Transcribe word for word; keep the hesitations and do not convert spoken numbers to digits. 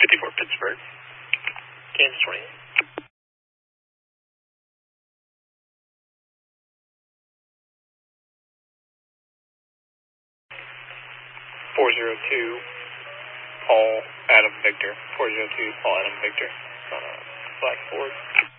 fifty-four Pittsburgh. Kansas twenty-eight. four zero two, Paul Adam Victor. four zero two, Paul Adam Victor. Uh, Black Ford.